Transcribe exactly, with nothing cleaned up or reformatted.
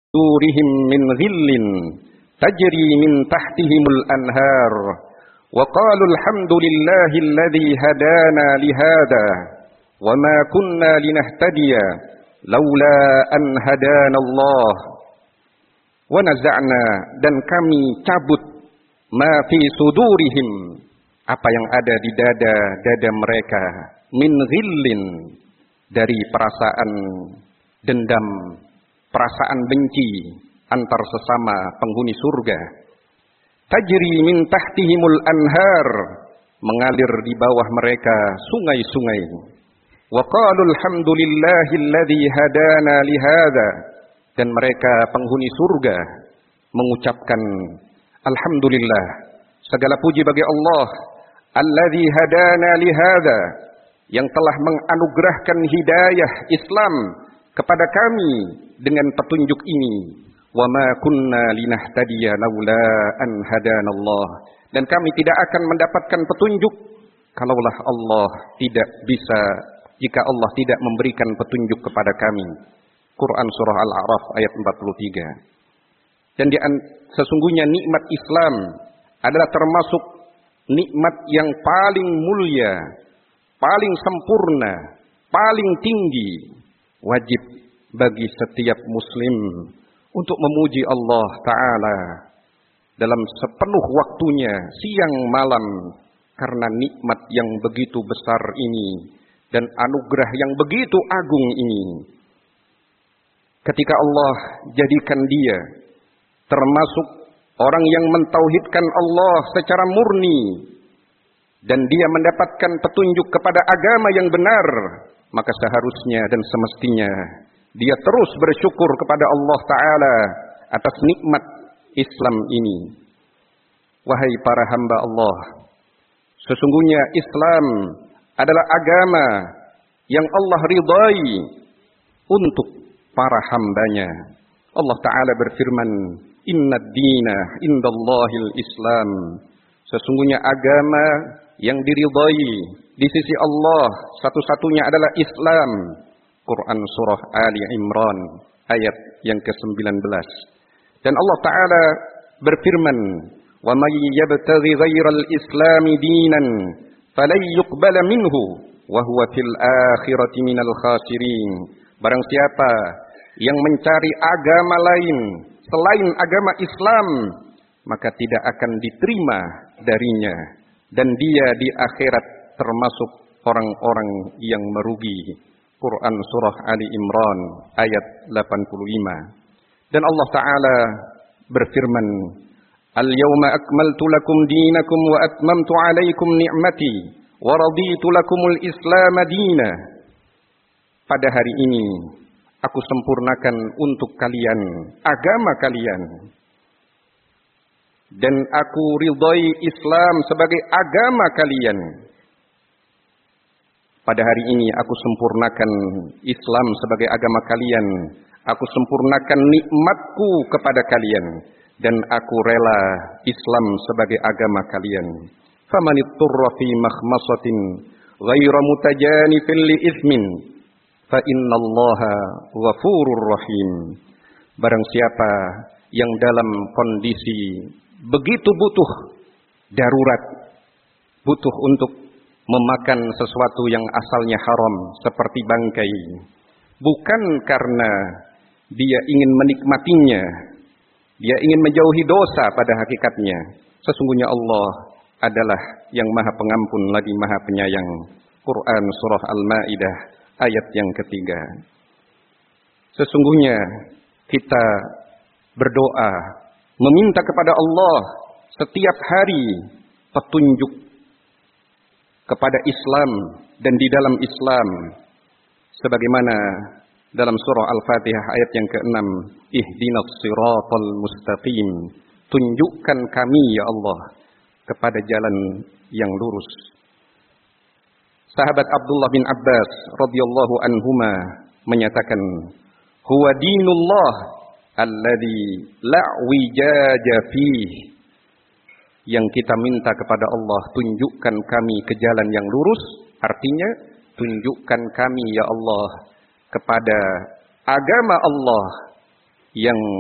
surihim min ghillin tajri min tahtihimul anhar wa qalu alhamdulillahi alladhi hadana lihada wa ma kunna linahtadiya laula an hadana Allah wa naza'na, dan kami cabut ma fi sudurihim, apa yang ada di dada-dada mereka, min ghillin, dari perasaan dendam, perasaan benci antar sesama penghuni surga. Tajri min tahtihimul anhar, mengalir di bawah mereka sungai-sungai. Wa qalu alhamdulillahi alladhi hadana lihada, dan mereka penghuni surga mengucapkan alhamdulillah, segala puji bagi Allah, alladzi hadana lihada, yang telah menganugerahkan hidayah Islam kepada kami dengan petunjuk ini. Wa ma kunna linahtadiya laula an hadanallah, dan kami tidak akan mendapatkan petunjuk kalaulah Allah tidak bisa, jika Allah tidak memberikan petunjuk kepada kami. Quran surah Al-A'raf ayat empat puluh tiga. Dan di, sesungguhnya nikmat Islam adalah termasuk nikmat yang paling mulia, paling sempurna, paling tinggi. Wajib bagi setiap muslim untuk memuji Allah Ta'ala dalam sepenuh waktunya, siang malam, karena nikmat yang begitu besar ini dan anugerah yang begitu agung ini. Ketika Allah jadikan dia termasuk orang yang mentauhidkan Allah secara murni, dan dia mendapatkan petunjuk kepada agama yang benar, maka seharusnya dan semestinya dia terus bersyukur kepada Allah Ta'ala atas nikmat Islam ini. Wahai para hamba Allah, sesungguhnya Islam adalah agama yang Allah ridai untuk para hambanya. Allah Ta'ala berfirman, Inna ad-dina indallahil Islam, sesungguhnya agama yang diridai di sisi Allah satu-satunya adalah Islam. Quran surah Ali Imran ayat yang ke sembilan belas. Dan Allah Ta'ala berfirman, wa may yabtaghi ghairal islami dinan falan yuqbala minhu wa huwa fil akhirati minal khasirin. Barang siapa yang mencari agama lain selain agama Islam, maka tidak akan diterima darinya, dan dia di akhirat termasuk orang-orang yang merugi. Quran surah Ali Imran ayat delapan puluh lima. Dan Allah Ta'ala berfirman, Al-yawma akmaltu lakum dinakum wa atmamtu alaikum ni'mati wa raditu lakumul islam dina. Pada hari ini aku sempurnakan untuk kalian agama kalian, dan aku ridai Islam sebagai agama kalian. Pada hari ini aku sempurnakan Islam sebagai agama kalian. Aku sempurnakan nikmatku kepada kalian, dan aku rela Islam sebagai agama kalian. Famanitturra fi makhmasatin ghaira mutajanifin li itsmin fa innallaha ghafurur rahim. Barang siapa yang dalam kondisi begitu butuh, darurat, butuh untuk memakan sesuatu yang asalnya haram seperti bangkai, bukan karena dia ingin menikmatinya, dia ingin menjauhi dosa, pada hakikatnya sesungguhnya Allah adalah yang maha pengampun lagi maha penyayang. Quran surah Al-Ma'idah ayat yang ketiga. Sesungguhnya kita berdoa, meminta kepada Allah setiap hari petunjuk kepada Islam dan di dalam Islam, sebagaimana dalam surah Al-Fatihah ayat yang keenam, ihdinas siratal mustaqim, tunjukkan kami ya Allah kepada jalan yang lurus. Sahabat Abdullah bin Abbas radhiyallahu anhuma menyatakan, huwa dinullah alladzi la wijaja fihi, yang kita minta kepada Allah, tunjukkan kami ke jalan yang lurus, artinya tunjukkan kami ya Allah kepada agama Allah yang